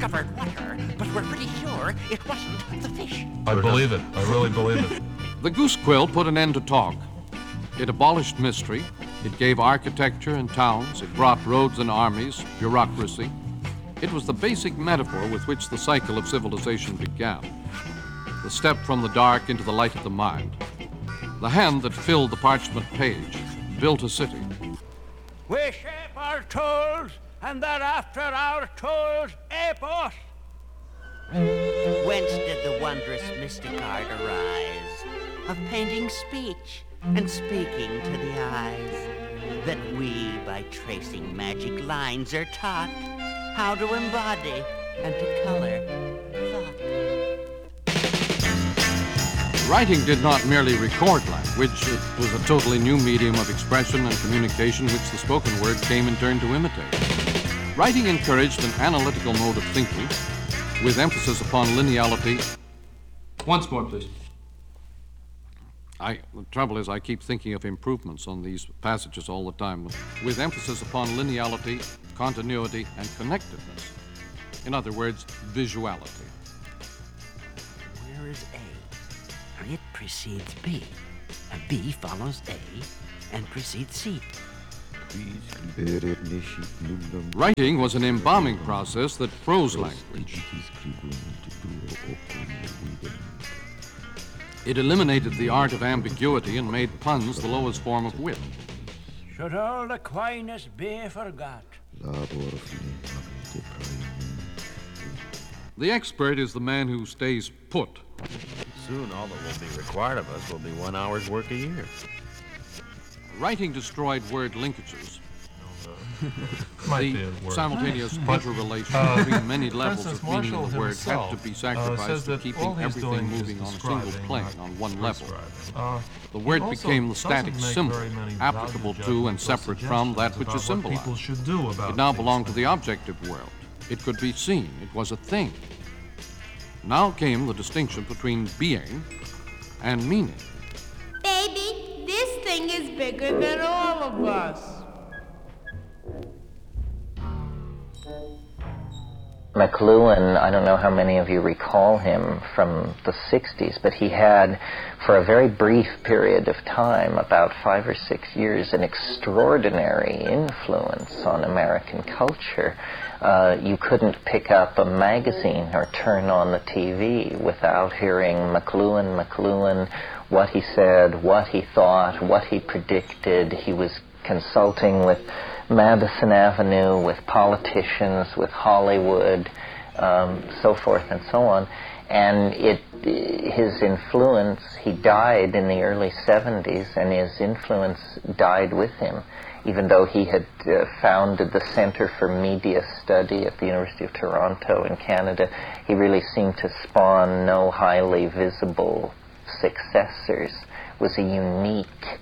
discovered water, but we're pretty sure it wasn't the fish. I believe it. I really believe it. The goose quill put an end to talk. It abolished mystery. It gave architecture and towns. It brought roads and armies, bureaucracy. It was the basic metaphor with which the cycle of civilization began. The step from the dark into the light of the mind. The hand that filled the parchment page built a city. We shape our tools, and thereafter our tools ape us. Whence did the wondrous mystic art arise of painting speech and speaking to the eyes, that we, by tracing magic lines, are taught how to embody and to color thought. Writing did not merely record language. It was a totally new medium of expression and communication which the spoken word came in turn to imitate. Writing encouraged an analytical mode of thinking with emphasis upon lineality. Once more, please. The trouble is I keep thinking of improvements on these passages all the time, with emphasis upon lineality, continuity, and connectedness. In other words, visuality. Where is A? It precedes B. B follows A and precedes C. Writing was an embalming process that froze language. It eliminated the art of ambiguity and made puns the lowest form of wit. Should all the Aquinas be forgot? The expert is the man who stays put. Soon all that will be required of us will be 1 hour's work a year. Writing destroyed word linkages. The simultaneous interrelation between many levels of meaning of the word had to be sacrificed to keeping everything moving on a single plane on one level. The word became the static symbol, applicable to and separate from that which is symbolized. It now belonged to the objective world. It could be seen. It was a thing. Now came the distinction between being and meaning. Baby, this thing is bigger than all of us. McLuhan, I don't know how many of you recall him from the 60s, but he had, for a very brief period of time, about 5 or 6 years, an extraordinary influence on American culture. You couldn't pick up a magazine or turn on the TV without hearing McLuhan, what he said, what he thought, what he predicted. He was consulting with Madison Avenue, with politicians, with Hollywood, so forth and so on. And his influence, he died in the early 70s, and his influence died with him. Even though he had founded the Center for Media Study at the University of Toronto in Canada, he really seemed to spawn no highly visible successors. Was a unique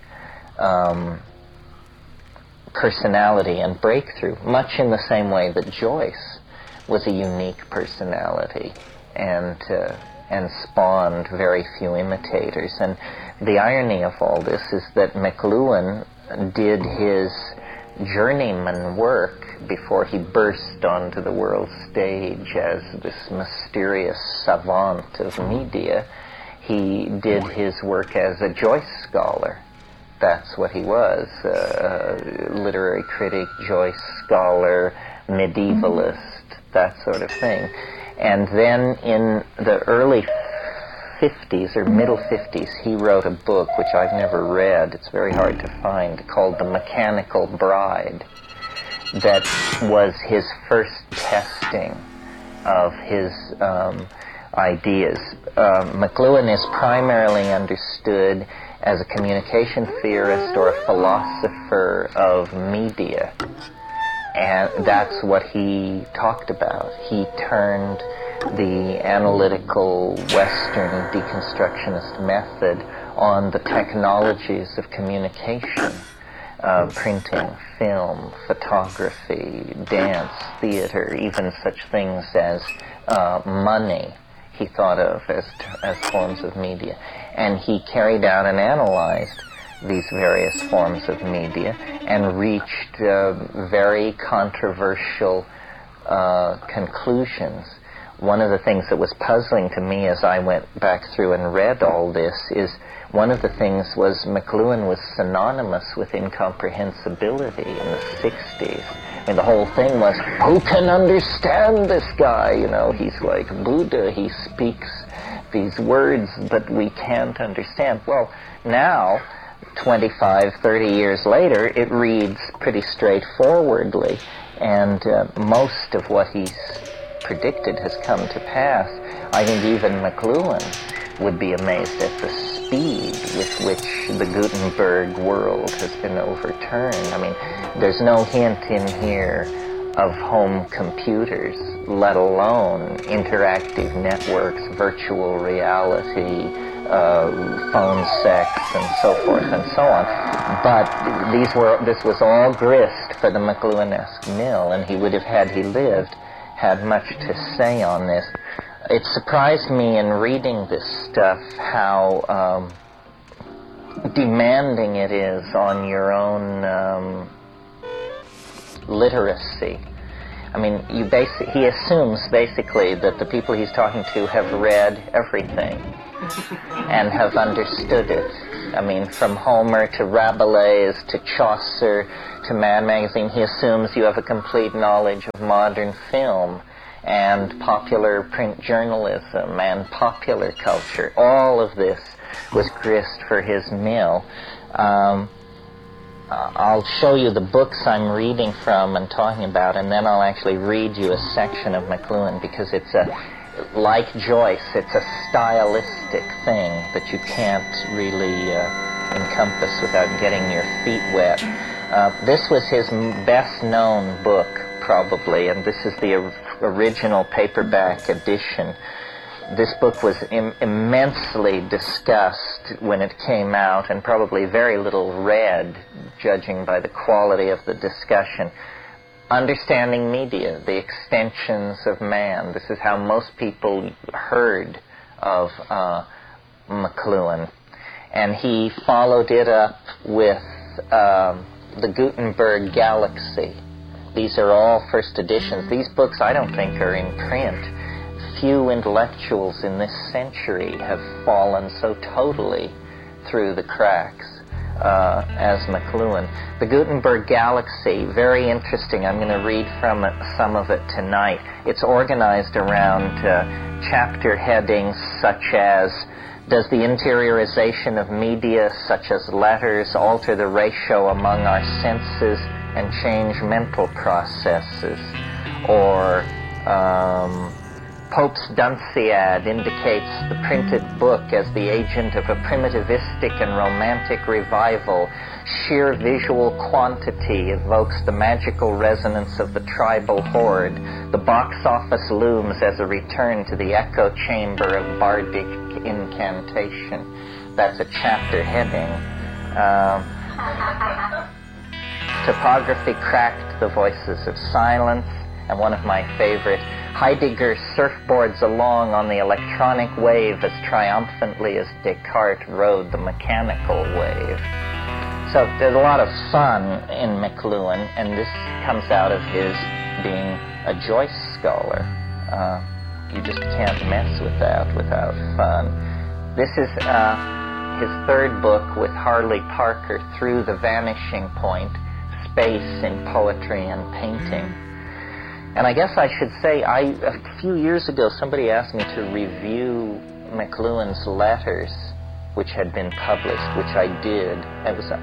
personality and breakthrough, much in the same way that Joyce was a unique personality and spawned very few imitators. And the irony of all this is that McLuhan did his journeyman work before he burst onto the world stage as this mysterious savant of media. He did his work as a Joyce scholar. That's what he was, literary critic, Joyce scholar, medievalist, that sort of thing. And then in the early 50s or middle 50s, he wrote a book which I've never read, it's very hard to find, called The Mechanical Bride, that was his first testing of his ideas. McLuhan is primarily understood as a communication theorist or a philosopher of media. And that's what he talked about. He turned the analytical Western deconstructionist method on the technologies of communication, printing, film, photography, dance, theater, even such things as money he thought of as forms of media. And he carried out and analyzed these various forms of media and reached very controversial conclusions. One of the things that was puzzling to me as I went back through and read all this is one of the things was McLuhan was synonymous with incomprehensibility in the 60s. I mean, the whole thing was, who can understand this guy? You know, he's like Buddha, he speaks these words that we can't understand. Well, now, 25, 30 years later, it reads pretty straightforwardly, and most of what he's predicted has come to pass. I think even McLuhan would be amazed at the speed with which the Gutenberg world has been overturned. I mean, there's no hint in here of home computers, let alone interactive networks, virtual reality, phone sex, and so forth and so on. But this was all grist for the McLuhan-esque mill, and he would have, had he lived, had much to say on this. It surprised me in reading this stuff how demanding it is on your own literacy. I mean, he assumes basically that the people he's talking to have read everything and have understood it. I mean, from Homer to Rabelais to Chaucer to Mad Magazine, he assumes you have a complete knowledge of modern film and popular print journalism and popular culture. All of this was grist for his mill. I'll show you the books I'm reading from and talking about, and then I'll actually read you a section of McLuhan, because it's like Joyce, it's a stylistic thing that you can't really encompass without getting your feet wet. This was his best-known book, probably, and this is the original paperback edition. This book was immensely discussed when it came out, and probably very little read, judging by the quality of the discussion. Understanding Media, the Extensions of Man. This is how most people heard of McLuhan. And he followed it up with the Gutenberg Galaxy. These are all first editions. These books I don't think are in print. Few intellectuals in this century have fallen so totally through the cracks as McLuhan. The Gutenberg Galaxy, very interesting. I'm going to read from it, some of it tonight. It's organized around chapter headings such as, does the interiorization of media, such as letters, alter the ratio among our senses and change mental processes? Or Pope's Dunciad indicates the printed book as the agent of a primitivistic and romantic revival. Sheer visual quantity evokes the magical resonance of the tribal horde. The box office looms as a return to the echo chamber of bardic incantation. That's a chapter heading. Topography cracked the voices of silence. And one of my favorite, Heidegger surfboards along on the electronic wave as triumphantly as Descartes rode the mechanical wave. So there's a lot of fun in McLuhan, and this comes out of his being a Joyce scholar. You just can't mess with that without fun. This is his third book with Harley Parker, Through the Vanishing Point, Space in Poetry and Painting. And I guess I should say, a few years ago, somebody asked me to review McLuhan's letters, which had been published, which I did. It was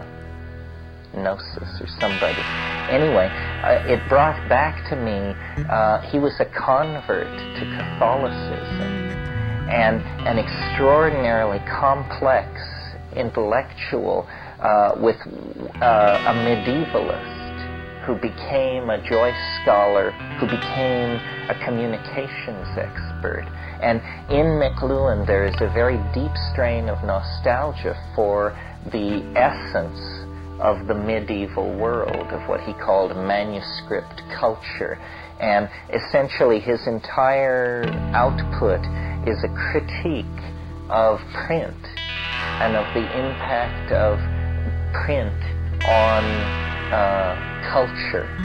Gnosis or somebody. Anyway, it brought back to me, he was a convert to Catholicism, and an extraordinarily complex intellectual with a medievalist who became a Joyce scholar, who became a communications expert. And in McLuhan there is a very deep strain of nostalgia for the essence of the medieval world, of what he called manuscript culture. And essentially his entire output is a critique of print and of the impact of print on culture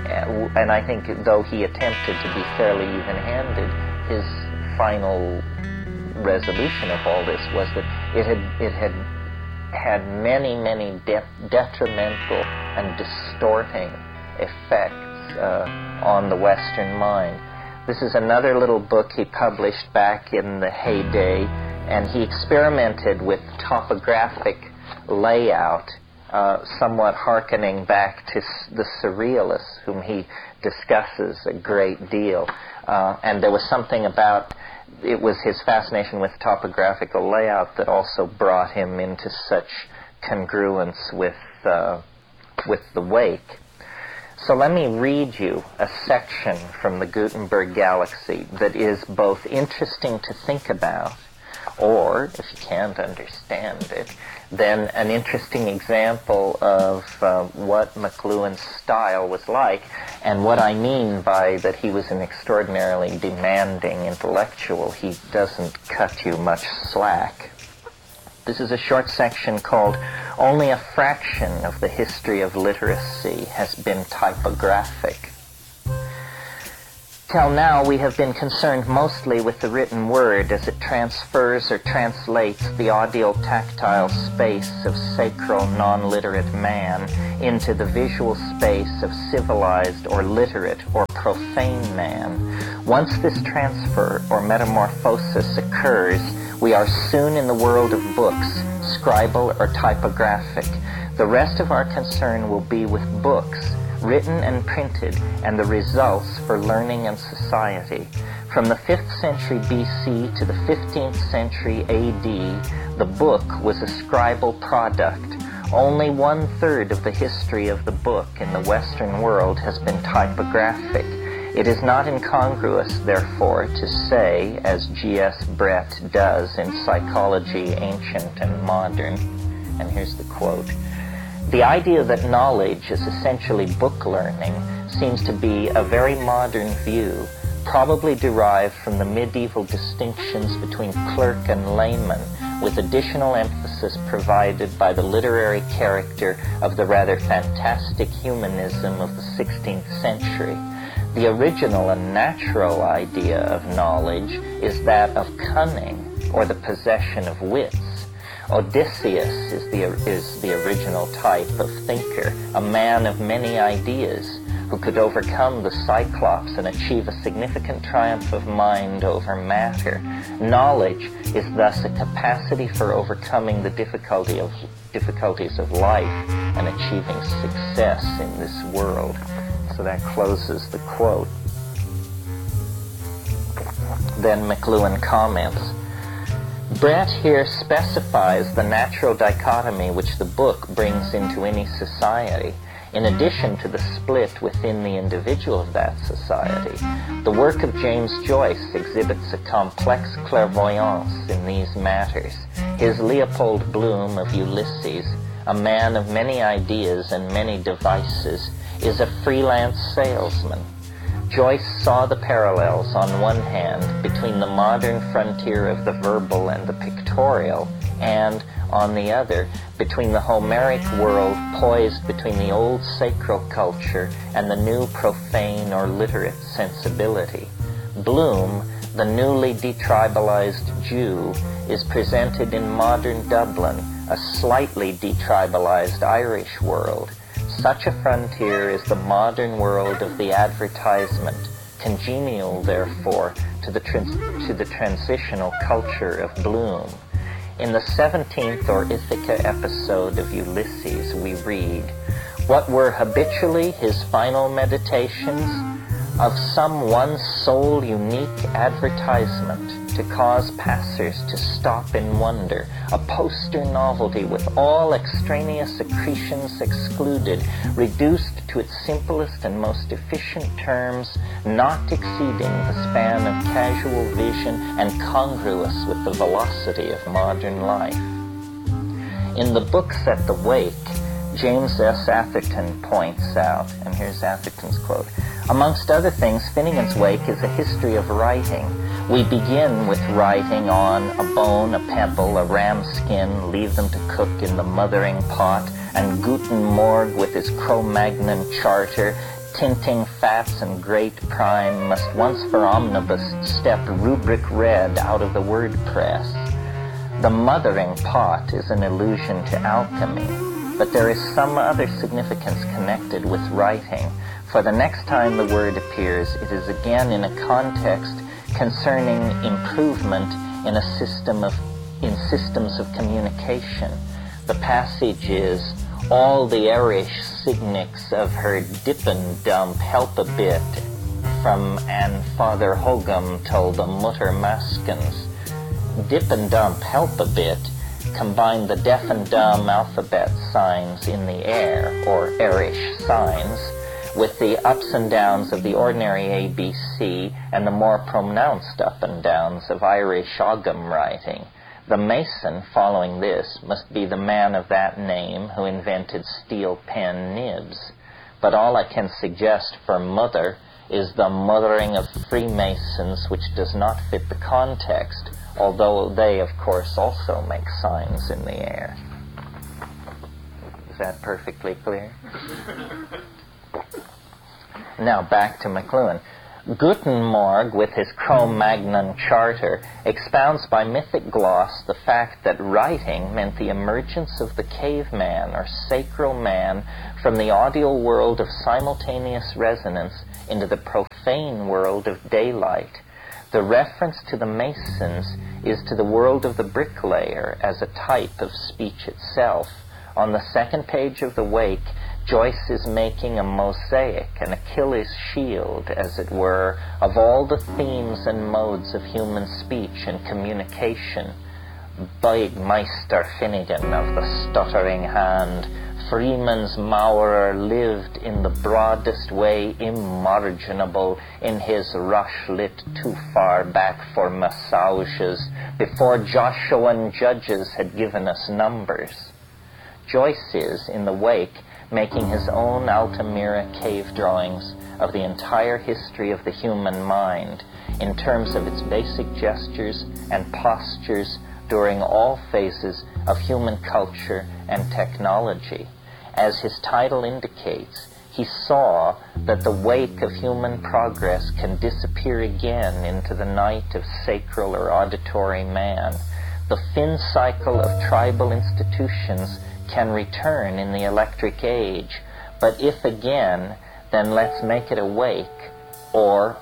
And I think though he attempted to be fairly even-handed, his final resolution of all this was that it had many detrimental and distorting effects on the Western mind. This is another little book he published back in the heyday, and he experimented with topographic layout, somewhat hearkening back to the Surrealists, whom he discusses a great deal. And there was something about, it was his fascination with topographical layout that also brought him into such congruence with the Wake. So let me read you a section from the Gutenberg Galaxy that is both interesting to think about, or, if you can't understand it, then an interesting example of what McLuhan's style was like, and what I mean by that he was an extraordinarily demanding intellectual. He doesn't cut you much slack. This is a short section called "Only a Fraction of the History of Literacy Has Been Typographic." Till now, we have been concerned mostly with the written word as it transfers or translates the audio-tactile space of sacral, non-literate man into the visual space of civilized or literate or profane man. Once this transfer or metamorphosis occurs, we are soon in the world of books, scribal or typographic. The rest of our concern will be with books, written and printed, and the results for learning and society. From the 5th century BC to the 15th century AD, the book was a scribal product. Only 1/3 of the history of the book in the Western world has been typographic. It is not incongruous, therefore, to say, as G.S. Brett does in Psychology, Ancient and Modern, and here's the quote, "The idea that knowledge is essentially book learning seems to be a very modern view, probably derived from the medieval distinctions between clerk and layman, with additional emphasis provided by the literary character of the rather fantastic humanism of the 16th century. The original and natural idea of knowledge is that of cunning, or the possession of wits. Odysseus is the original type of thinker, a man of many ideas, who could overcome the Cyclops and achieve a significant triumph of mind over matter. Knowledge is thus a capacity for overcoming the difficulties of life and achieving success in this world." So that closes the quote. Then McLuhan comments, "Brett here specifies the natural dichotomy which the book brings into any society, in addition to the split within the individual of that society. The work of James Joyce exhibits a complex clairvoyance in these matters. His Leopold Bloom of Ulysses, a man of many ideas and many devices, is a freelance salesman. Joyce saw the parallels on one hand between the modern frontier of the verbal and the pictorial, and on the other between the Homeric world poised between the old sacral culture and the new profane or literate sensibility. Bloom, the newly detribalized Jew, is presented in modern Dublin, a slightly detribalized Irish world. Such a frontier is the modern world of the advertisement, congenial, therefore, to the transitional culture of Bloom. In the 17th or Ithaca episode of Ulysses, we read, "What were habitually his final meditations? Of some one sole unique advertisement to cause passers to stop in wonder, a poster novelty with all extraneous accretions excluded, reduced to its simplest and most efficient terms, not exceeding the span of casual vision and congruous with the velocity of modern life." In the books at the Wake, James S. Atherton points out, and here's Atherton's quote, "Amongst other things, Finnegan's Wake is a history of writing. We begin with writing on a bone, a pebble, a ram skin, leave them to cook in the mothering pot, and Guten Morgen with his Cro-Magnon charter tinting fats and great prime must once for omnibus step rubric red out of the word press. The mothering pot is an allusion to alchemy, but there is some other significance connected with writing, for the next time the word appears, it is again in a context concerning improvement in systems of communication. The passage is, all the Irish cynics of her dip and dump help a bit, from an Father Hogum told the Mutter Maskins. Dip and dump help a bit combine the deaf and dumb alphabet signs in the air, or Irish signs, with the ups and downs of the ordinary ABC and the more pronounced up and downs of Irish Ogham writing. The Mason, following this, must be the man of that name who invented steel pen nibs. But all I can suggest for mother is the mothering of Freemasons, which does not fit the context, although they, of course, also make signs in the air. Is that perfectly clear? Now back to McLuhan. Gutenberg, with his Cro-Magnon Charter, expounds by mythic gloss the fact that writing meant the emergence of the caveman or sacral man from the audial world of simultaneous resonance into the profane world of daylight. The reference to the Masons is to the world of the bricklayer as a type of speech itself. On the second page of the Wake, Joyce is making a mosaic, an Achilles' shield, as it were, of all the themes and modes of human speech and communication. Big Meister Finnegan of the stuttering hand, Freeman's Maurer lived in the broadest way imaginable in his rush lit too far back for massages, before Joshuan judges had given us numbers. Joyce is, in the Wake, making his own Altamira cave drawings of the entire history of the human mind in terms of its basic gestures and postures during all phases of human culture and technology. As his title indicates, he saw that the wake of human progress can disappear again into the night of sacral or auditory man. The fin cycle of tribal institutions can return in the electric age, but if again, then let's make it awake, or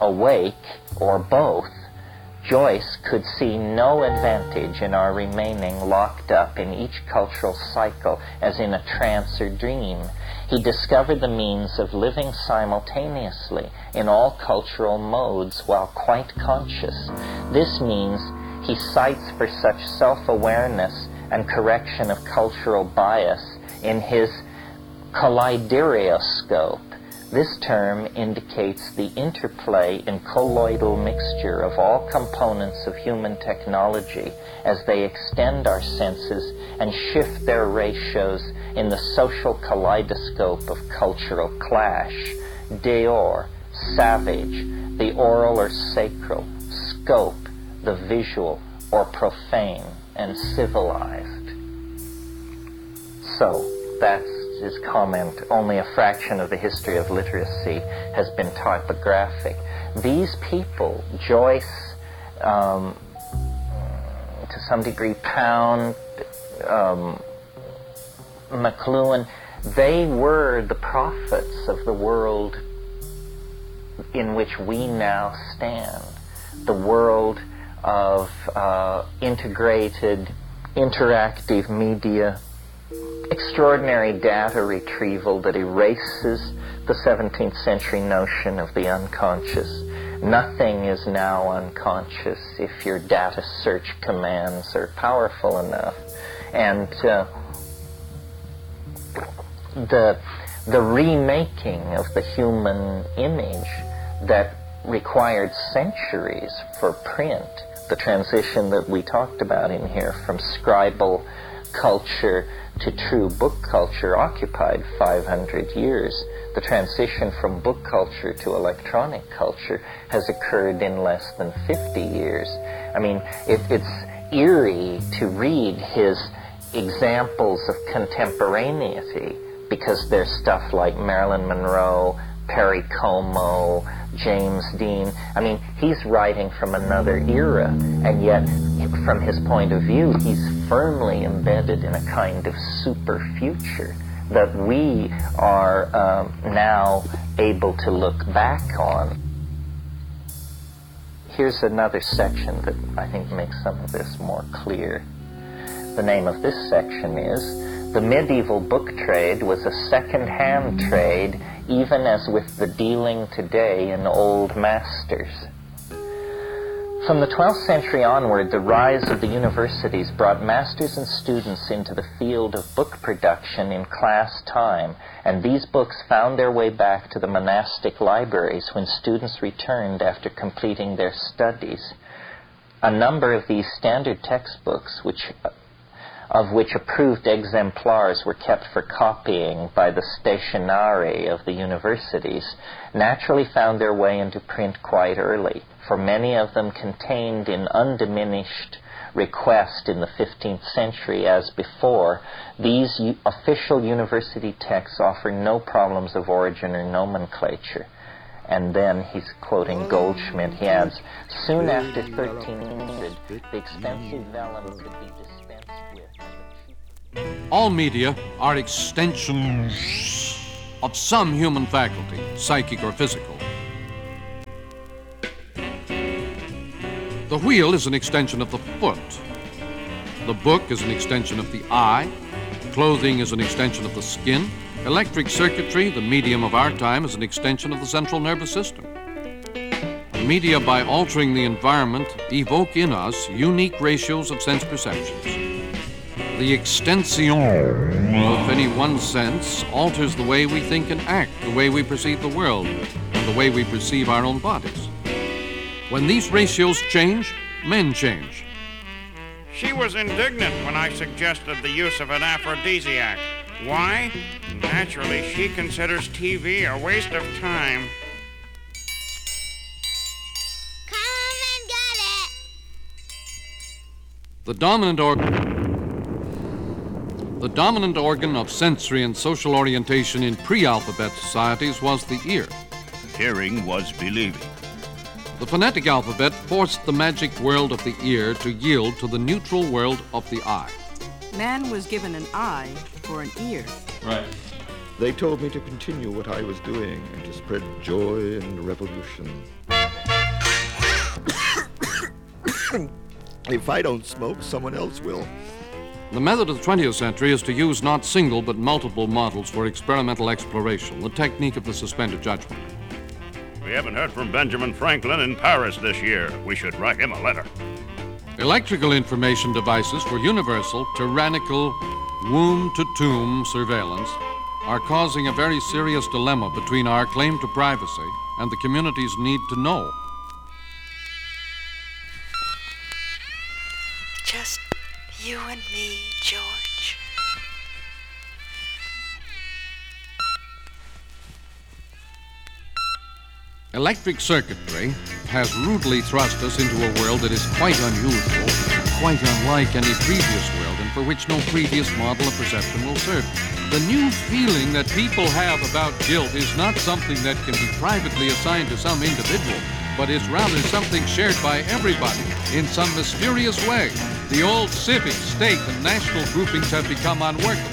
both. Joyce could see no advantage in our remaining locked up in each cultural cycle as in a trance or dream. He discovered the means of living simultaneously in all cultural modes while quite conscious. This means he cites for such self-awareness and correction of cultural bias in his kaleidoscope. This term indicates the interplay and colloidal mixture of all components of human technology as they extend our senses and shift their ratios in the social kaleidoscope of cultural clash. Deor, savage, the oral or sacral, scope, the visual or profane and civilized. So, that's his comment. Only a fraction of the history of literacy has been typographic. These people, Joyce, to some degree Pound, McLuhan, they were the prophets of the world in which we now stand. The world of integrated, interactive media, extraordinary data retrieval that erases the 17th century notion of the unconscious. Nothing is now unconscious if your data search commands are powerful enough. And the remaking of the human image that required centuries for print, the transition that we talked about in here from scribal culture to true book culture occupied 500 years. The transition from book culture to electronic culture has occurred in less than 50 years. I mean, it's eerie to read his examples of contemporaneity because there's stuff like Marilyn Monroe, Perry Como, James Dean. I mean, he's writing from another era, and yet, from his point of view, he's firmly embedded in a kind of super future that we are now able to look back on. Here's another section that I think makes some of this more clear. The name of this section is, "The medieval book trade was a second-hand trade, even as with the dealing today in old masters." From the 12th century onward, the rise of the universities brought masters and students into the field of book production in class time, and these books found their way back to the monastic libraries when students returned after completing their studies. A number of these standard textbooks, of which approved exemplars were kept for copying by the stationari of the universities, naturally found their way into print quite early, for many of them contained in undiminished request in the 15th century as before. These official university texts offer no problems of origin or nomenclature. And then he's quoting Goldschmidt. He adds, "Soon after 1300, the expensive vellum could be dispensed with." All media are extensions of some human faculty, psychic or physical. The wheel is an extension of the foot. The book is an extension of the eye. Clothing is an extension of the skin. Electric circuitry, the medium of our time, is an extension of the central nervous system. Media, by altering the environment, evoke in us unique ratios of sense perceptions. The extension of any one sense alters the way we think and act, the way we perceive the world, and the way we perceive our own bodies. When these ratios change, men change. She was indignant when I suggested the use of an aphrodisiac. Why? Naturally, she considers TV a waste of time. Come and get it! The dominant organ of sensory and social orientation in pre-alphabet societies was the ear. Hearing was believing. The phonetic alphabet forced the magic world of the ear to yield to the neutral world of the eye. Man was given an eye for an ear. Right. They told me to continue what I was doing and to spread joy and revolution. If I don't smoke, someone else will. The method of the 20th century is to use not single but multiple models for experimental exploration, the technique of the suspended judgment. We haven't heard from Benjamin Franklin in Paris this year. We should write him a letter. Electrical information devices for universal, tyrannical, womb-to-tomb surveillance are causing a very serious dilemma between our claim to privacy and the community's need to know. Just you and me, George. Electric circuitry has rudely thrust us into a world that is quite unusual, quite unlike any previous world, and for which no previous model of perception will serve. The new feeling that people have about guilt is not something that can be privately assigned to some individual, but is rather something shared by everybody in some mysterious way. The old civic, state, and national groupings have become unworkable.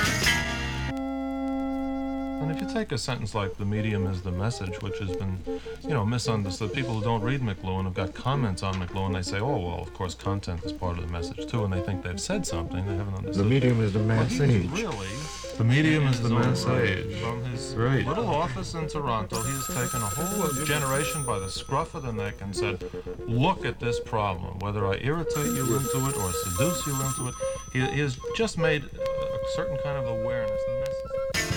And if you take a sentence like "the medium is the message," which has been, misunderstood. People who don't read McLuhan have got comments on McLuhan. They say, "Oh, well, of course, content is part of the message too," and they think they've said something they haven't understood. The medium is the message. Really, the medium is the message. From his little office in Toronto, he has taken a whole generation by the scruff of the neck and said, "Look at this problem. Whether I irritate you into it or seduce you into it," he has just made a certain kind of awareness necessary.